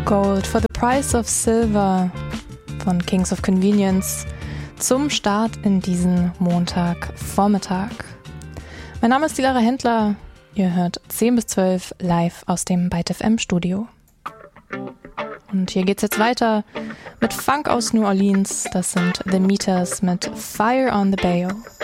Gold for the Price of Silver von Kings of Convenience zum Start in diesen Montagvormittag. Mein Name ist die Lara Händler. Ihr hört 10 bis 12 live aus dem Byte FM Studio. Und hier geht's jetzt weiter mit Funk aus New Orleans. Das sind The Meters mit Fire on the Bayou.